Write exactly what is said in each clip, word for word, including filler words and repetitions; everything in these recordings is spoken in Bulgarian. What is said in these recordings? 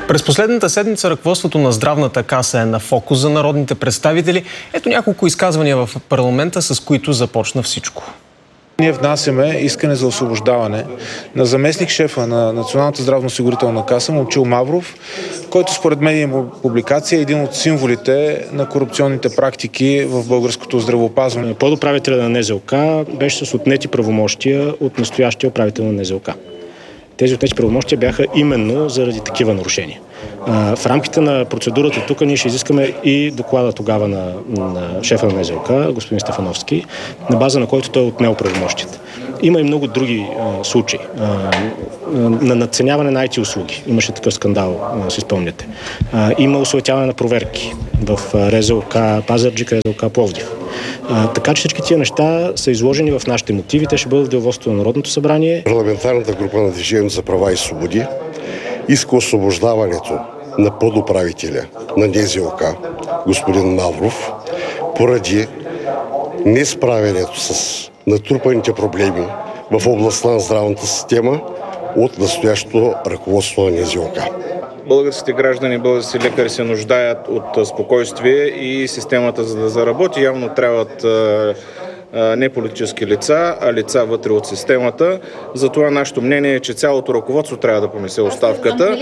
През последната седмица ръководството на Здравната каса е на фокус за народните представители. Ето няколко изказвания в парламента, с които започна всичко. Ние внасяме искане за освобождаване на заместник шефа на Националната здравноосигурителна каса Момчил Мавров, който според медийна публикация е един от символите на корупционните практики в българското здравеопазване. Подуправителя на НЗОК беше с отнети правомощия от настоящия управител на НЗОК. Тези отнети правомощия бяха именно заради такива нарушения. В рамките на процедурата тук ние ще изискаме и доклада тогава на, на шефа на НЗОК, господин Стефановски, на база на който той е отнел правомощията. Има и много други а, случаи а, на надценяване на ай ти услуги. Имаше такъв скандал, а, си спомняте. А, има осуетяване на проверки в РЗОК Пазарджик, РЗОК Пловдив. А, така че всички тия неща са изложени в нашите мотиви. Те ще бъдат в деловодството на Народното събрание. Парламентарната група на Движението за права и свободи иска освобождаването на подуправителя на НЗОК, господин Мавров, поради несправянето с натрупаните проблеми в областта на здравната система от настоящото ръководство на НЗОК. Българските граждани, българските лекари се нуждаят от спокойствие и системата, за да заработи, явно трябват не политически лица, а лица вътре от системата. Затова нашето мнение е, че цялото ръководство трябва да понесе оставката.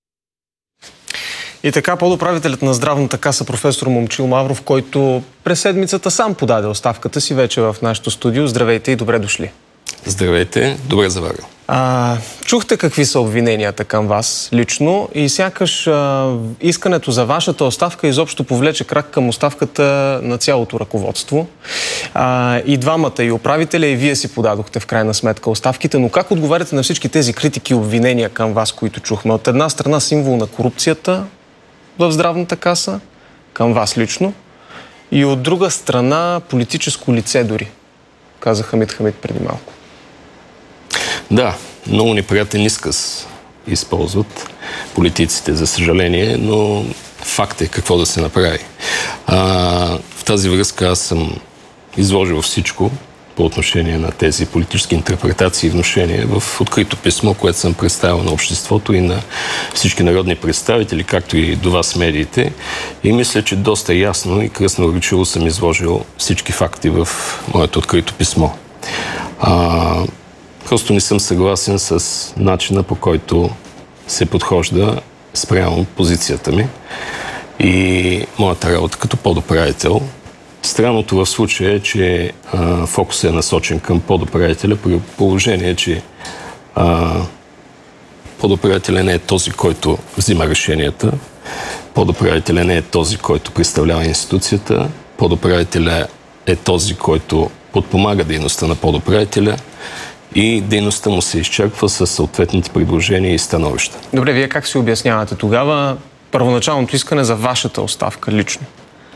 И така, подуправителят на Здравната каса професор Момчил Мавров, който през седмицата сам подаде оставката си, вече в нашото студио. Здравейте и добре дошли. Здравейте, добре заварил. А, чухте какви са обвиненията към вас лично и сякаш а, искането за вашата оставка изобщо повлече крак към оставката на цялото ръководство. А, и двамата, и управителя, и вие си подадохте в крайна сметка оставките, но как отговаряте на всички тези критики и обвинения към вас, които чухме? От една страна символ на корупцията в Здравната каса, към вас лично, и от друга страна политическо лице дори, каза Хамид Хамид преди малко. Да, много неприятен изказ използват политиците, за съжаление, но факт е какво да се направи. А, в тази връзка аз съм изложил всичко по отношение на тези политически интерпретации и внушения в открито писмо, което съм представил на обществото и на всички народни представители, както и до вас медиите. И мисля, че доста ясно и красноречиво съм изложил всички факти в моето открито писмо. А, просто не съм съгласен с начина, по който се подхожда спрямо позицията ми и моята работа като подуправител. Странното в случая е, че а, фокусът е насочен към подуправителя при положение, че а, подуправителя не е този, който взима решенията, подуправителя не е този, който представлява институцията, подуправителя е този, който подпомага дейността на подуправителя и дейността му се изчерпва с съответните предложения и становища. Добре, вие как си обяснявате тогава първоначалното искане за вашата оставка лично?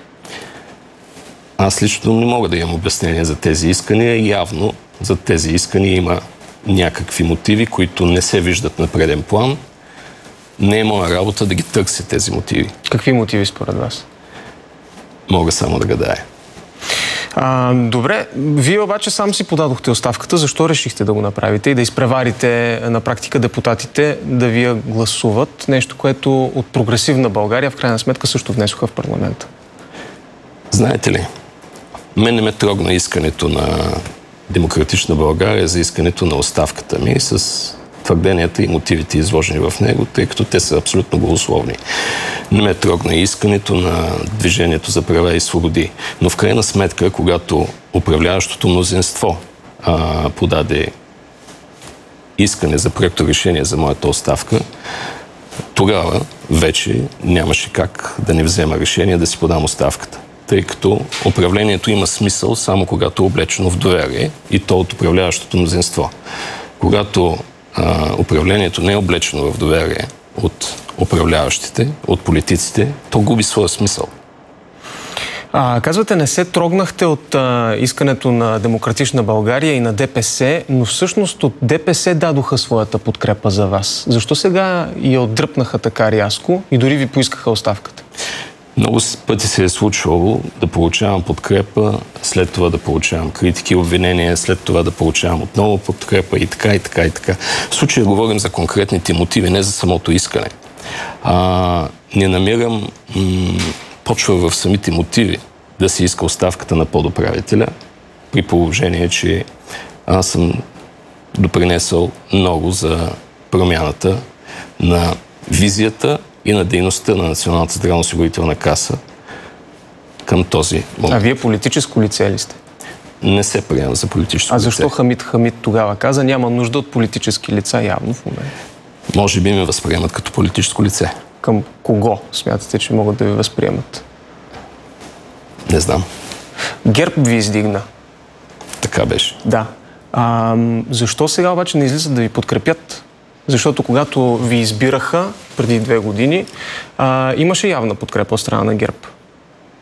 Аз лично не мога да имам обяснение за тези искания. Явно за тези искания има някакви мотиви, които не се виждат на преден план. Не е моя работа да ги търся тези мотиви. Какви мотиви според вас? Мога само да гадая. А, добре, вие обаче сам си подадохте оставката. Защо решихте да го направите и да изпреварите на практика депутатите да ви гласуват? Нещо, което от Прогресивна България в крайна сметка също внесоха в парламента. Знаете ли, мен не ме трогна искането на Демократична България за искането на оставката ми с твърденията и мотивите изложени в него, тъй като те са абсолютно голословни. Не ме трогна и искането на Движението за права и свободи. Но в крайна сметка, когато управляващото мнозинство а, подаде искане за проекторешение за моята оставка, тогава вече нямаше как да не взема решение да си подам оставката. Тъй като управлението има смисъл само когато е облечено в доверие и то от управляващото мнозинство. Когато а, управлението не е облечено в доверие от управляващите, от политиците, то губи своя смисъл. А, казвате, не се трогнахте от а, искането на Демократична България и на ДПС, но всъщност от ДПС дадоха своята подкрепа за вас. Защо сега я отдръпнаха така рязко и дори ви поискаха оставката? Много пъти се е случвало да получавам подкрепа, след това да получавам критики, обвинения, след това да получавам отново подкрепа и така, и така, и така. В случая говорим за конкретните мотиви, не за самото искане. А, не намирам м- почва в самите мотиви да се иска оставката на подуправителя, при положение, че аз съм допринесъл много за промяната на визията и на дейността на Националната здравноосигурителна каса към този момент. А вие политическо лице ли сте? Не се приема за политическо лице. А защо Хамид Хамид тогава каза, няма нужда от политически лица явно в момента? Може би ме възприемат като политическо лице. Към кого смятате, че могат да ви възприемат? Не знам. ГЕРБ ви издигна. Така беше. Да. А, защо сега обаче не излизат да ви подкрепят? Защото когато ви избираха преди две години, а, имаше явна подкрепа от страна на ГЕРБ.